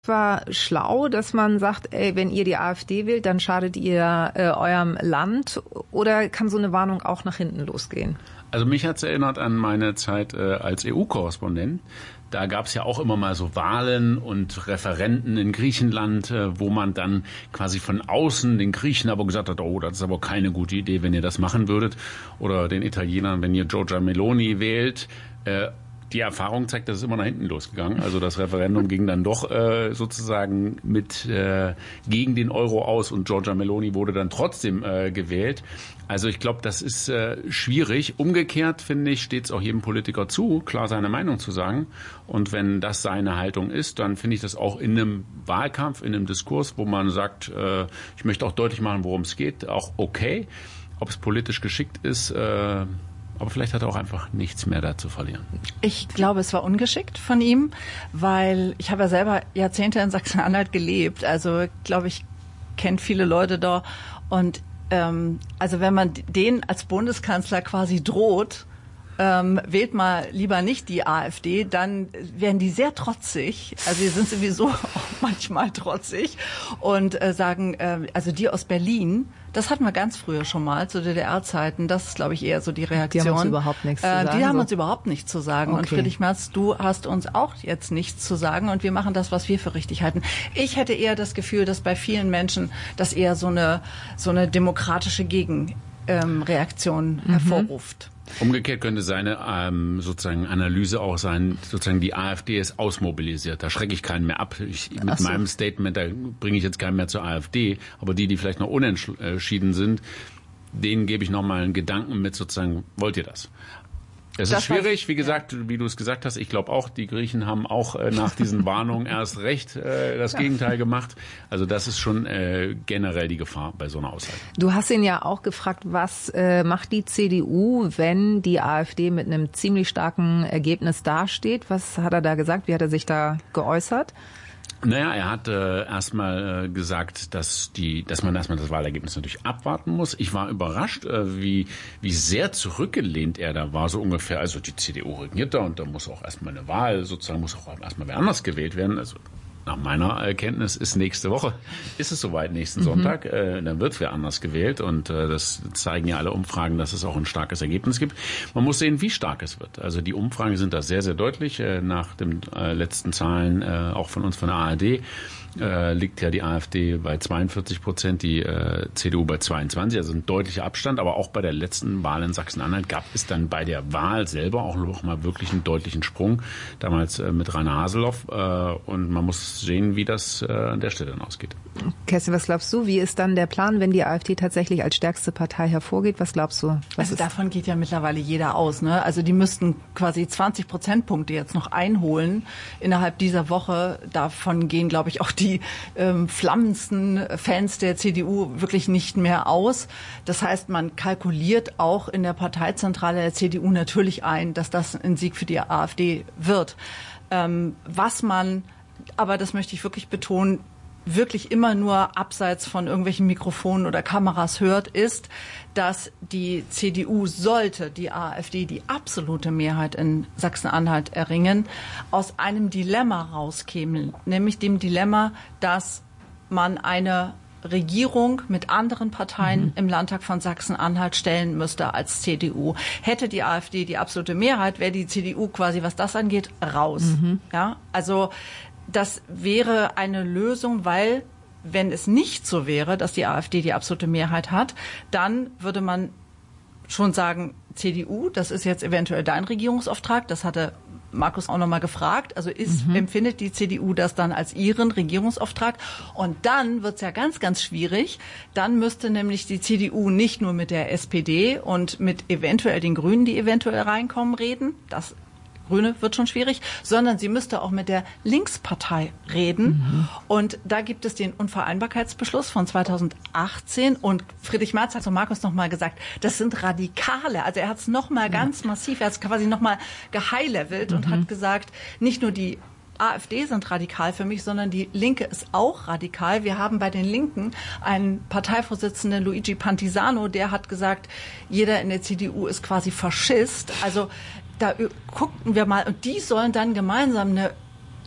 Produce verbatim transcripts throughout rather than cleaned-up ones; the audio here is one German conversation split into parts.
War schlau, dass man sagt, ey, wenn ihr die AfD wählt, dann schadet ihr äh, eurem Land? Oder kann so eine Warnung auch nach hinten losgehen? Also mich hat's erinnert an meine Zeit äh, als E U-Korrespondent. Da gab's ja auch immer mal so Wahlen und Referenden in Griechenland, äh, wo man dann quasi von außen den Griechen aber gesagt hat, oh, das ist aber keine gute Idee, wenn ihr das machen würdet. Oder den Italienern, wenn ihr Giorgia Meloni wählt. Äh, Die Erfahrung zeigt, das ist immer nach hinten losgegangen. Also das Referendum ging dann doch äh, sozusagen mit äh, gegen den Euro aus und Giorgia Meloni wurde dann trotzdem äh, gewählt. Also ich glaube, das ist äh, schwierig. Umgekehrt, finde ich, steht es auch jedem Politiker zu, klar seine Meinung zu sagen. Und wenn das seine Haltung ist, dann finde ich das auch in einem Wahlkampf, in einem Diskurs, wo man sagt, äh, ich möchte auch deutlich machen, worum es geht, auch okay. Ob es politisch geschickt ist, äh, aber vielleicht hat er auch einfach nichts mehr da zu verlieren. Ich glaube, es war ungeschickt von ihm, weil ich habe ja selber Jahrzehnte in Sachsen-Anhalt gelebt. Also, glaube ich, kennt viele Leute da. Und ähm, also wenn man den als Bundeskanzler quasi droht, ähm, wählt mal lieber nicht die AfD, dann werden die sehr trotzig. Also die sind sowieso auch manchmal trotzig und äh, sagen, äh, also die aus Berlin, das hatten wir ganz früher schon mal, zu D D R-Zeiten. Das ist, glaube ich, eher so die Reaktion. Die haben uns überhaupt nichts zu äh, sagen. Die haben so. uns überhaupt nichts zu sagen. Okay. Und Friedrich Merz, du hast uns auch jetzt nichts zu sagen. Und wir machen das, was wir für richtig halten. Ich hätte eher das Gefühl, dass bei vielen Menschen das eher so eine, so eine demokratische Gegenreaktion ähm, mhm. hervorruft. Umgekehrt könnte seine ähm, sozusagen Analyse auch sein, sozusagen die AfD ist ausmobilisiert. Da schrecke ich keinen mehr ab. Ich, mit so. meinem Statement, da bringe ich jetzt keinen mehr zur AfD. Aber die, die vielleicht noch unentschieden sind, denen gebe ich nochmal einen Gedanken mit sozusagen, wollt ihr das? Es ist das schwierig, wie gesagt, ja. wie du es gesagt hast. Ich glaube auch, die Griechen haben auch äh, nach diesen Warnungen erst recht äh, das ja. Gegenteil gemacht. Also das ist schon äh, generell die Gefahr bei so einer Aussage. Du hast ihn ja auch gefragt, was äh, macht die C D U, wenn die AfD mit einem ziemlich starken Ergebnis dasteht? Was hat er da gesagt? Wie hat er sich da geäußert? Naja, er hat äh, erstmal äh, gesagt, dass die, dass man erstmal das Wahlergebnis natürlich abwarten muss. Ich war überrascht, äh, wie wie sehr zurückgelehnt er da war, so ungefähr. Also die C D U regiert da und da muss auch erstmal eine Wahl, sozusagen muss auch erstmal wer anders gewählt werden. Also nach meiner Erkenntnis ist nächste Woche, ist es soweit, nächsten mhm. Sonntag, äh, dann wird wer anders gewählt und äh, das zeigen ja alle Umfragen, dass es auch ein starkes Ergebnis gibt. Man muss sehen, wie stark es wird. Also die Umfragen sind da sehr, sehr deutlich. Äh, nach den äh, letzten Zahlen, äh, auch von uns von der A R D, äh, liegt ja die AfD bei zweiundvierzig Prozent, die äh, C D U bei zweiundzwanzig, also ein deutlicher Abstand. Aber auch bei der letzten Wahl in Sachsen-Anhalt gab es dann bei der Wahl selber auch noch mal wirklich einen deutlichen Sprung, damals äh, mit Rainer Haseloff. Äh, und man muss sehen, wie das äh, an der Stelle dann ausgeht. Kerstin, was glaubst du? Wie ist dann der Plan, wenn die AfD tatsächlich als stärkste Partei hervorgeht? Was glaubst du? Was also davon geht ja mittlerweile jeder aus. Ne? Also die müssten quasi zwanzig Prozentpunkte jetzt noch einholen innerhalb dieser Woche. Davon gehen, glaube ich, auch die ähm, flammendsten Fans der C D U wirklich nicht mehr aus. Das heißt, man kalkuliert auch in der Parteizentrale der C D U natürlich ein, dass das ein Sieg für die AfD wird. Ähm, was man, aber das möchte ich wirklich betonen, wirklich immer nur abseits von irgendwelchen Mikrofonen oder Kameras hört, ist, dass die C D U, sollte die AfD die absolute Mehrheit in Sachsen-Anhalt erringen, aus einem Dilemma rauskämen, nämlich dem Dilemma, dass man eine Regierung mit anderen Parteien mhm. im Landtag von Sachsen-Anhalt stellen müsste als C D U. Hätte die AfD die absolute Mehrheit, wäre die C D U quasi, was das angeht, raus. Mhm. Ja, also das wäre eine Lösung, weil wenn es nicht so wäre, dass die AfD die absolute Mehrheit hat, dann würde man schon sagen, C D U, das ist jetzt eventuell dein Regierungsauftrag, das hatte Markus auch nochmal gefragt, also ist, mhm. empfindet die C D U das dann als ihren Regierungsauftrag? Und dann wird's ja ganz, ganz schwierig. Dann müsste nämlich die C D U nicht nur mit der S P D und mit eventuell den Grünen, die eventuell reinkommen, reden. Das Grüne wird schon schwierig, sondern sie müsste auch mit der Linkspartei reden. Mhm. Und da gibt es den Unvereinbarkeitsbeschluss von zweitausendachtzehn. Und Friedrich Merz hat zu Markus noch mal gesagt, das sind Radikale. Also er hat es noch mal ja. ganz massiv, er hat es quasi noch mal gehighlevelt mhm. und hat gesagt, nicht nur die AfD sind radikal für mich, sondern die Linke ist auch radikal. Wir haben bei den Linken einen Parteivorsitzenden, Luigi Pantisano, der hat gesagt, jeder in der C D U ist quasi Faschist. Also da guckten wir mal, und die sollen dann gemeinsam eine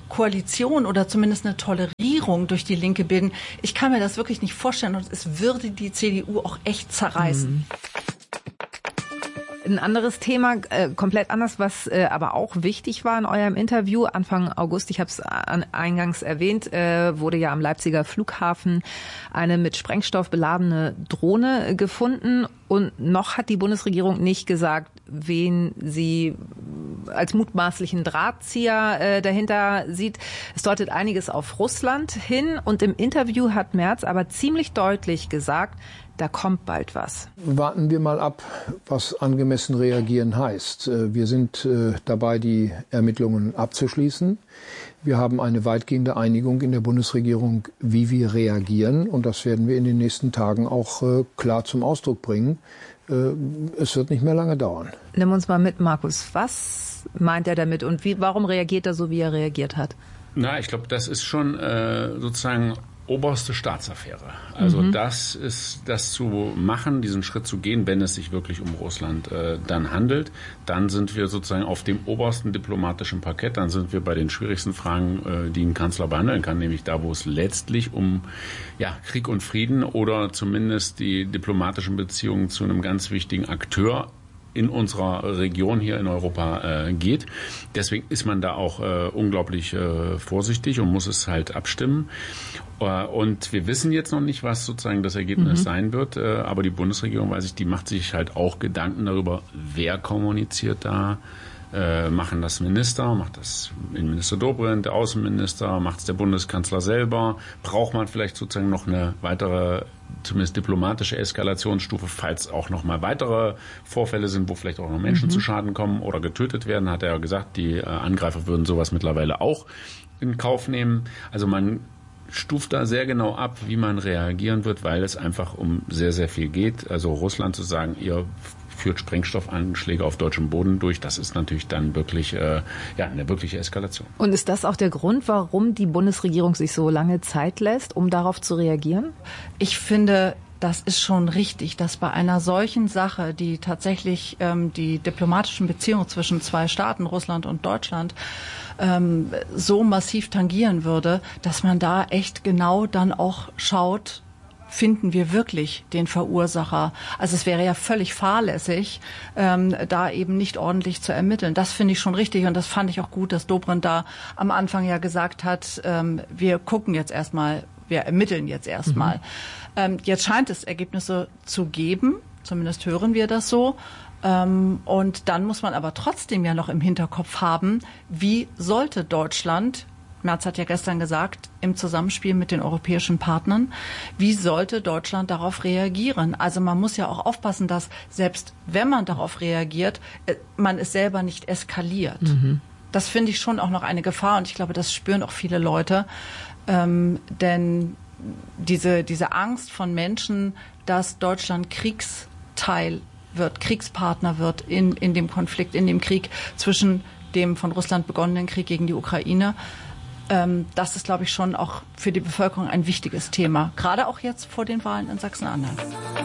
Koalition oder zumindest eine Tolerierung durch die Linke bilden. Ich kann mir das wirklich nicht vorstellen und es würde die C D U auch echt zerreißen. Mhm. Ein anderes Thema, äh, komplett anders, was äh, aber auch wichtig war in eurem Interview. Anfang August, ich habe es eingangs erwähnt, äh, wurde ja am Leipziger Flughafen eine mit Sprengstoff beladene Drohne gefunden. Und noch hat die Bundesregierung nicht gesagt, wen sie als mutmaßlichen Drahtzieher äh, dahinter sieht. Es deutet einiges auf Russland hin. Und im Interview hat Merz aber ziemlich deutlich gesagt, da kommt bald was. Warten wir mal ab, was angemessen reagieren heißt. Wir sind dabei, die Ermittlungen abzuschließen. Wir haben eine weitgehende Einigung in der Bundesregierung, wie wir reagieren. Und das werden wir in den nächsten Tagen auch klar zum Ausdruck bringen. Es wird nicht mehr lange dauern. Nimm uns mal mit, Markus. Was meint er damit und wie, warum reagiert er so, wie er reagiert hat? Na, ich glaube, das ist schon äh, sozusagen oberste Staatsaffäre. Also mhm. das ist, das zu machen, diesen Schritt zu gehen, wenn es sich wirklich um Russland äh, dann handelt, dann sind wir sozusagen auf dem obersten diplomatischen Parkett, dann sind wir bei den schwierigsten Fragen, äh, die ein Kanzler behandeln kann, nämlich da, wo es letztlich um ja, Krieg und Frieden oder zumindest die diplomatischen Beziehungen zu einem ganz wichtigen Akteur in unserer Region hier in Europa äh, geht. Deswegen ist man da auch äh, unglaublich äh, vorsichtig und muss es halt abstimmen. Äh, und wir wissen jetzt noch nicht, was sozusagen das Ergebnis mhm. sein wird. Äh, aber die Bundesregierung, weiß ich, die macht sich halt auch Gedanken darüber, wer kommuniziert da. Äh, machen das Minister, macht das Innenminister Dobrindt, der Außenminister, macht es der Bundeskanzler selber. Braucht man vielleicht sozusagen noch eine weitere, zumindest diplomatische Eskalationsstufe, falls auch noch mal weitere Vorfälle sind, wo vielleicht auch noch Menschen mhm. zu Schaden kommen oder getötet werden, hat er ja gesagt, die äh, Angreifer würden sowas mittlerweile auch in Kauf nehmen. Also man stuft da sehr genau ab, wie man reagieren wird, weil es einfach um sehr, sehr viel geht. Also Russland zu sagen, ihr führt Sprengstoffanschläge auf deutschem Boden durch. Das ist natürlich dann wirklich äh, ja, eine wirkliche Eskalation. Und ist das auch der Grund, warum die Bundesregierung sich so lange Zeit lässt, um darauf zu reagieren? Ich finde, das ist schon richtig, dass bei einer solchen Sache, die tatsächlich ähm, die diplomatischen Beziehungen zwischen zwei Staaten, Russland und Deutschland, ähm, so massiv tangieren würde, dass man da echt genau dann auch schaut, finden wir wirklich den Verursacher? Also es wäre ja völlig fahrlässig, ähm, da eben nicht ordentlich zu ermitteln. Das finde ich schon richtig und das fand ich auch gut, dass Dobrindt da am Anfang ja gesagt hat, ähm, wir gucken jetzt erstmal, wir ermitteln jetzt erstmal. Mhm. Ähm, jetzt scheint es Ergebnisse zu geben, zumindest hören wir das so. Ähm, und dann muss man aber trotzdem ja noch im Hinterkopf haben, wie sollte Deutschland, Merz hat ja gestern gesagt, im Zusammenspiel mit den europäischen Partnern, wie sollte Deutschland darauf reagieren? Also man muss ja auch aufpassen, dass selbst wenn man darauf reagiert, man es selber nicht eskaliert. Mhm. Das finde ich schon auch noch eine Gefahr und ich glaube, das spüren auch viele Leute. Ähm, denn diese, diese Angst von Menschen, dass Deutschland Kriegsteil wird, Kriegspartner wird in, in dem Konflikt, in dem Krieg zwischen dem von Russland begonnenen Krieg gegen die Ukraine, das ist, glaube ich, schon auch für die Bevölkerung ein wichtiges Thema. Gerade auch jetzt vor den Wahlen in Sachsen-Anhalt.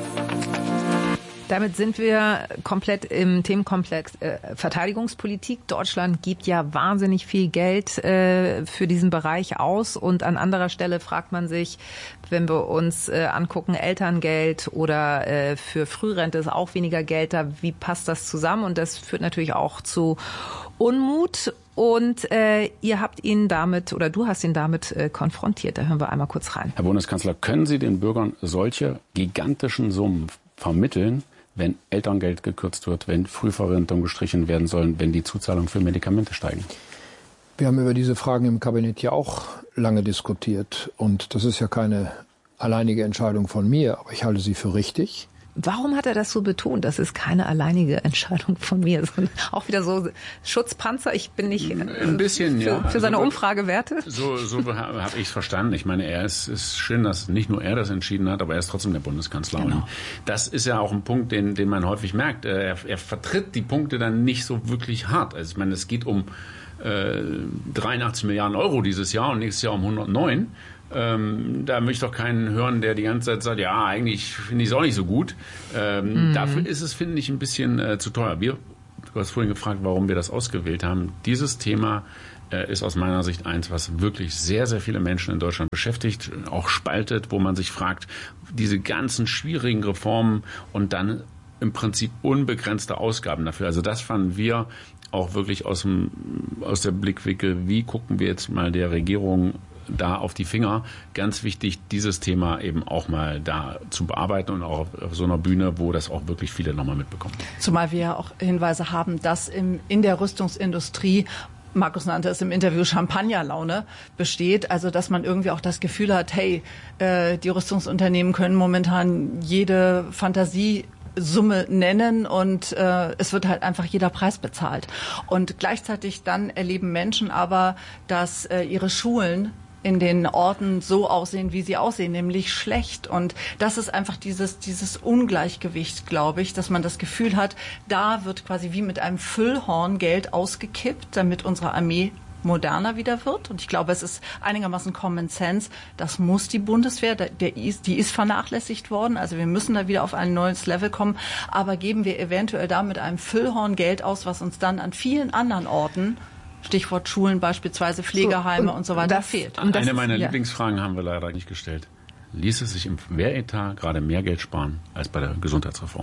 Damit sind wir komplett im Themenkomplex äh, Verteidigungspolitik. Deutschland gibt ja wahnsinnig viel Geld äh, für diesen Bereich aus. Und an anderer Stelle fragt man sich, wenn wir uns äh, angucken, Elterngeld oder äh, für Frührente ist auch weniger Geld da. Wie passt das zusammen? Und das führt natürlich auch zu Unmut. Und äh, ihr habt ihn damit, oder du hast ihn damit äh, konfrontiert. Da hören wir einmal kurz rein. Herr Bundeskanzler, können Sie den Bürgern solche gigantischen Summen vermitteln, wenn Elterngeld gekürzt wird, wenn Frühverrentungen gestrichen werden sollen, wenn die Zuzahlungen für Medikamente steigen? Wir haben über diese Fragen im Kabinett ja auch lange diskutiert. Und das ist ja keine alleinige Entscheidung von mir, aber ich halte sie für richtig. Warum hat er das so betont? Das ist keine alleinige Entscheidung von mir, sondern auch wieder so Schutzpanzer. Ich bin nicht ein bisschen, für, ja. für seine also, Umfragewerte. So, so habe ich es verstanden. Ich meine, er ist, ist schön, dass nicht nur er das entschieden hat, aber er ist trotzdem der Bundeskanzler. Genau. Und das ist ja auch ein Punkt, den, den man häufig merkt. Er, er vertritt die Punkte dann nicht so wirklich hart. Also ich meine, es geht um äh, dreiundachtzig Milliarden Euro dieses Jahr und nächstes Jahr um hundertneun. Ähm, da möchte ich doch keinen hören, der die ganze Zeit sagt, ja, eigentlich finde ich es auch nicht so gut. Ähm, mhm. Dafür ist es, finde ich, ein bisschen äh, zu teuer. Wir, du hast vorhin gefragt, warum wir das ausgewählt haben. Dieses Thema ist aus meiner Sicht eins, was wirklich sehr, sehr viele Menschen in Deutschland beschäftigt, auch spaltet, wo man sich fragt, diese ganzen schwierigen Reformen und dann im Prinzip unbegrenzte Ausgaben dafür. Also das fanden wir auch wirklich aus dem, aus der Blickwinkel, wie gucken wir jetzt mal der Regierung da auf die Finger. Ganz wichtig, dieses Thema eben auch mal da zu bearbeiten und auch auf so einer Bühne, wo das auch wirklich viele nochmal mitbekommen. Zumal wir ja auch Hinweise haben, dass im, in der Rüstungsindustrie, Markus nannte es im Interview, Champagnerlaune besteht. Also dass man irgendwie auch das Gefühl hat, hey, äh, die Rüstungsunternehmen können momentan jede Fantasie Summe nennen und äh, es wird halt einfach jeder Preis bezahlt. Und gleichzeitig dann erleben Menschen aber, dass äh, ihre Schulen in den Orten so aussehen, wie sie aussehen, nämlich schlecht. Und das ist einfach dieses, dieses Ungleichgewicht, glaube ich, dass man das Gefühl hat, da wird quasi wie mit einem Füllhorn Geld ausgekippt, damit unsere Armee moderner wieder wird. Und ich glaube, es ist einigermaßen Common Sense. Das muss die Bundeswehr, der, der ist, die ist vernachlässigt worden. Also wir müssen da wieder auf ein neues Level kommen. Aber geben wir eventuell da mit einem Füllhorn Geld aus, was uns dann an vielen anderen Orten, Stichwort Schulen beispielsweise, Pflegeheime so, und, und so weiter, das fehlt. Und Eine meiner ist, Lieblingsfragen ja. haben wir leider nicht gestellt. Ließ es sich im Wehretat gerade mehr Geld sparen als bei der Gesundheitsreform?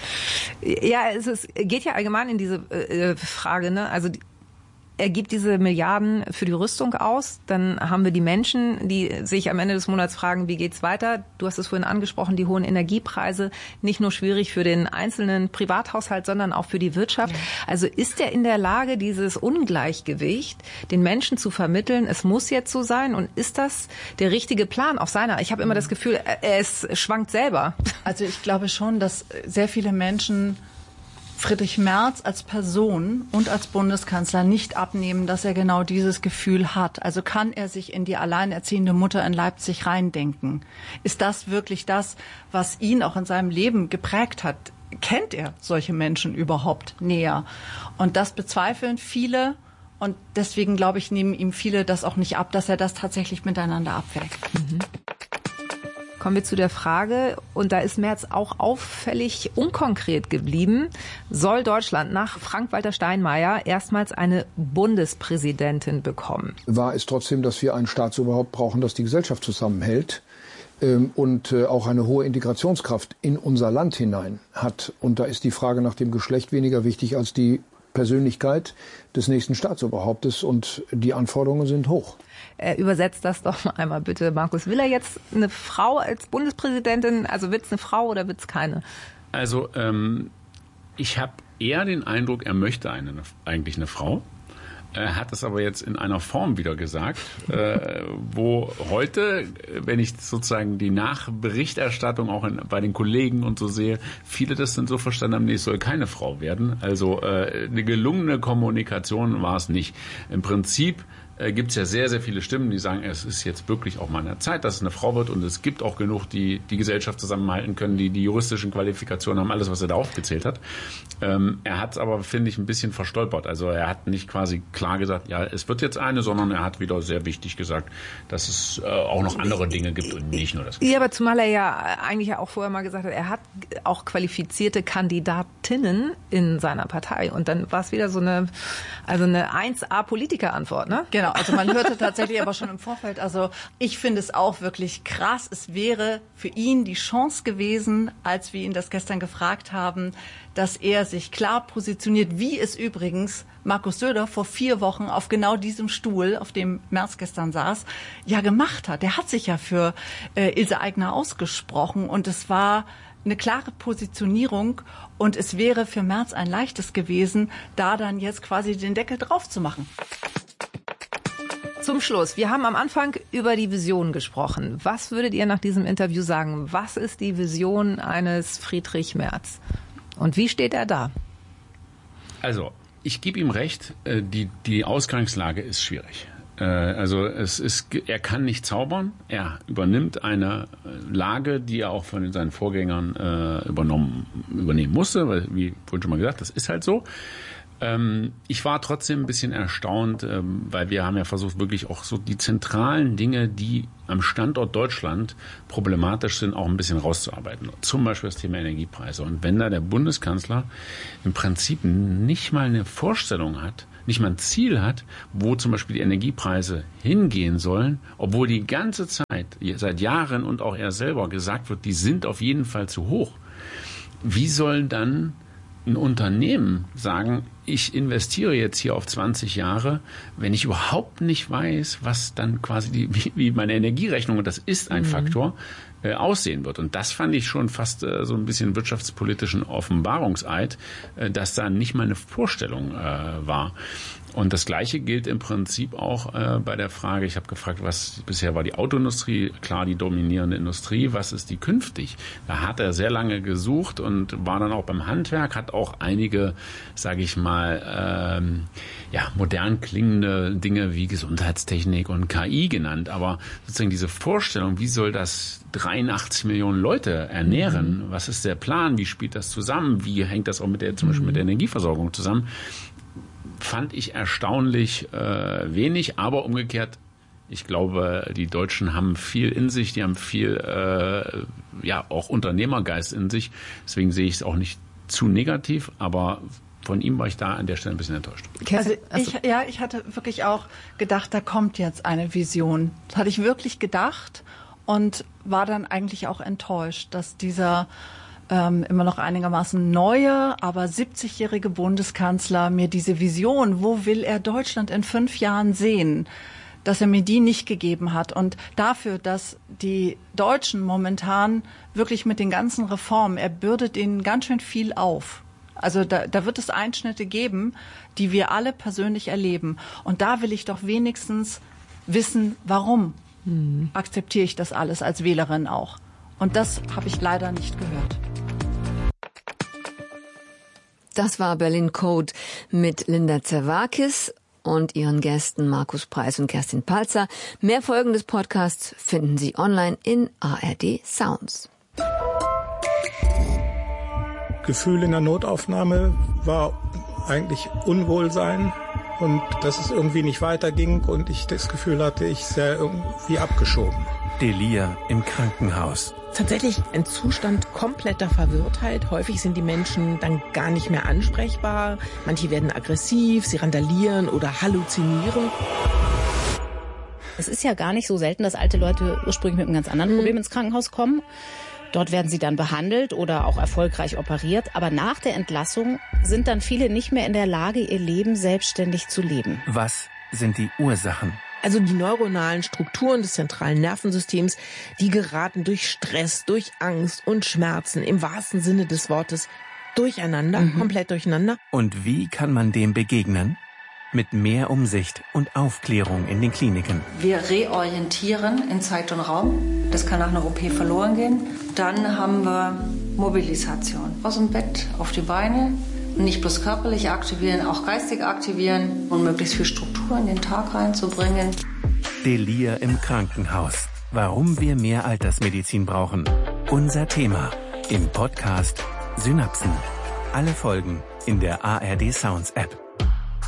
Ja, es ist, geht ja allgemein in diese äh, Frage, ne? Also die, er gibt diese Milliarden für die Rüstung aus. Dann haben wir die Menschen, die sich am Ende des Monats fragen, wie geht's weiter? Du hast es vorhin angesprochen, die hohen Energiepreise, nicht nur schwierig für den einzelnen Privathaushalt, sondern auch für die Wirtschaft. Ja. Also ist er in der Lage, dieses Ungleichgewicht den Menschen zu vermitteln, es muss jetzt so sein? Und ist das der richtige Plan auf seiner? Ich habe immer das Gefühl, er es schwankt selber. Also ich glaube schon, dass sehr viele Menschen Friedrich Merz als Person und als Bundeskanzler nicht abnehmen, dass er genau dieses Gefühl hat. Also kann er sich in die alleinerziehende Mutter in Leipzig reindenken? Ist das wirklich das, was ihn auch in seinem Leben geprägt hat? Kennt er solche Menschen überhaupt näher? Und das bezweifeln viele. Und deswegen, glaube ich, nehmen ihm viele das auch nicht ab, dass er das tatsächlich miteinander abwägt. Mhm. Kommen wir zu der Frage, und da ist Merz auch auffällig unkonkret geblieben, soll Deutschland nach Frank-Walter Steinmeier erstmals eine Bundespräsidentin bekommen? Wahr ist trotzdem, dass wir ein Staatsoberhaupt brauchen, das die Gesellschaft zusammenhält ähm, und äh, auch eine hohe Integrationskraft in unser Land hinein hat. Und da ist die Frage nach dem Geschlecht weniger wichtig als die Persönlichkeit des nächsten Staatsoberhauptes, und die Anforderungen sind hoch. Äh, übersetzt das doch mal einmal bitte, Markus. Will er jetzt eine Frau als Bundespräsidentin? Also wird es eine Frau oder wird es keine? Also ähm, ich habe eher den Eindruck, er möchte eine, eigentlich eine Frau. Er hat es aber jetzt in einer Form wieder gesagt, äh, wo heute, wenn ich sozusagen die Nachberichterstattung auch in, bei den Kollegen und so sehe, viele das dann so verstanden haben, nee, es soll keine Frau werden. Also äh, eine gelungene Kommunikation war es nicht. Im Prinzip äh, gibt es ja sehr, sehr viele Stimmen, die sagen, es ist jetzt wirklich auch mal an der Zeit, dass es eine Frau wird, und es gibt auch genug, die die Gesellschaft zusammenhalten können, die die juristischen Qualifikationen haben, alles, was er da aufgezählt hat. Ähm, er hat es aber, finde ich, ein bisschen verstolpert. Also er hat nicht quasi klar gesagt, ja, es wird jetzt eine, sondern er hat wieder sehr wichtig gesagt, dass es äh, auch noch andere Dinge gibt und nicht nur das. Ja, aber zumal er ja eigentlich ja auch vorher mal gesagt hat, er hat auch qualifizierte Kandidatinnen in seiner Partei. Und dann war es wieder so eine, also eine eins A Politiker-Antwort, ne? Genau, also man hörte tatsächlich aber schon im Vorfeld, also ich finde es auch wirklich krass. Es wäre für ihn die Chance gewesen, als wir ihn das gestern gefragt haben, dass er sich klar positioniert, wie es übrigens Markus Söder vor vier Wochen auf genau diesem Stuhl, auf dem Merz gestern saß, ja gemacht hat. Der hat sich ja für äh, Ilse Aigner ausgesprochen, und es war eine klare Positionierung, und es wäre für Merz ein leichtes gewesen, da dann jetzt quasi den Deckel drauf zu machen. Zum Schluss, wir haben am Anfang über die Vision gesprochen. Was würdet ihr nach diesem Interview sagen? Was ist die Vision eines Friedrich Merz? Und wie steht er da? Also, ich gebe ihm recht, die, die Ausgangslage ist schwierig. Also es ist, er kann nicht zaubern. Er übernimmt eine Lage, die er auch von seinen Vorgängern äh, übernommen, übernehmen musste. Weil, wie vorhin schon mal gesagt, das ist halt so. Ähm, ich war trotzdem ein bisschen erstaunt, ähm, weil wir haben ja versucht, wirklich auch so die zentralen Dinge, die am Standort Deutschland problematisch sind, auch ein bisschen rauszuarbeiten. Zum Beispiel das Thema Energiepreise. Und wenn da der Bundeskanzler im Prinzip nicht mal eine Vorstellung hat, nicht mal ein Ziel hat, wo zum Beispiel die Energiepreise hingehen sollen, obwohl die ganze Zeit, seit Jahren und auch er selber gesagt wird, die sind auf jeden Fall zu hoch. Wie soll dann ein Unternehmen sagen, ich investiere jetzt hier auf zwanzig Jahre, wenn ich überhaupt nicht weiß, was dann quasi die, wie, wie meine Energierechnung, und das ist ein mhm. Faktor, äh, aussehen wird. Und das fand ich schon fast äh, so ein bisschen wirtschaftspolitischen Offenbarungseid, äh, dass da nicht mal eine Vorstellung äh, war. Und das Gleiche gilt im Prinzip auch äh, bei der Frage, ich habe gefragt, was bisher war die Autoindustrie, klar die dominierende Industrie, was ist die künftig? Da hat er sehr lange gesucht und war dann auch beim Handwerk, hat auch einige, sage ich mal, ähm, ja, modern klingende Dinge wie Gesundheitstechnik und K I genannt. Aber sozusagen diese Vorstellung, wie soll das dreiundachtzig Millionen Leute ernähren? Mhm. Was ist der Plan? Wie spielt das zusammen? Wie hängt das auch mit der, zum Beispiel mit der Energieversorgung zusammen? Fand ich erstaunlich äh, wenig, aber umgekehrt, ich glaube, die Deutschen haben viel in sich, die haben viel, äh, ja, auch Unternehmergeist in sich. Deswegen sehe ich es auch nicht zu negativ, aber von ihm war ich da an der Stelle ein bisschen enttäuscht. Also ich, ja, ich hatte wirklich auch gedacht, da kommt jetzt eine Vision. Das hatte ich wirklich gedacht und war dann eigentlich auch enttäuscht, dass dieser Ähm, immer noch einigermaßen neue, aber siebzigjährige Bundeskanzler mir diese Vision, wo will er Deutschland in fünf Jahren sehen, dass er mir die nicht gegeben hat. Und dafür, dass die Deutschen momentan wirklich mit den ganzen Reformen, er bürdet ihnen ganz schön viel auf. Also da, da wird es Einschnitte geben, die wir alle persönlich erleben. Und da will ich doch wenigstens wissen, warum hm. akzeptiere ich das alles als Wählerin auch. Und das habe ich leider nicht gehört. Das war Berlin Code mit Linda Zerwakis und ihren Gästen Markus Preis und Kerstin Palzer. Mehr Folgen des Podcasts finden Sie online in A R D Sounds. Gefühl in der Notaufnahme war eigentlich Unwohlsein und dass es irgendwie nicht weiterging und ich das Gefühl hatte, ich sei irgendwie abgeschoben. Delir im Krankenhaus. Tatsächlich ein Zustand kompletter Verwirrtheit. Häufig sind die Menschen dann gar nicht mehr ansprechbar. Manche werden aggressiv, sie randalieren oder halluzinieren. Es ist ja gar nicht so selten, dass alte Leute ursprünglich mit einem ganz anderen Problem ins Krankenhaus kommen. Dort werden sie dann behandelt oder auch erfolgreich operiert. Aber nach der Entlassung sind dann viele nicht mehr in der Lage, ihr Leben selbstständig zu leben. Was sind die Ursachen? Also die neuronalen Strukturen des zentralen Nervensystems, die geraten durch Stress, durch Angst und Schmerzen im wahrsten Sinne des Wortes durcheinander, mhm. komplett durcheinander. Und wie kann man dem begegnen? Mit mehr Umsicht und Aufklärung in den Kliniken. Wir reorientieren in Zeit und Raum. Das kann nach einer O P verloren gehen. Dann haben wir Mobilisation. Aus dem Bett auf die Beine. Nicht bloß körperlich aktivieren, auch geistig aktivieren und möglichst viel Struktur in den Tag reinzubringen. Delir im Krankenhaus. Warum wir mehr Altersmedizin brauchen. Unser Thema im Podcast Synapsen. Alle Folgen in der A R D Sounds App.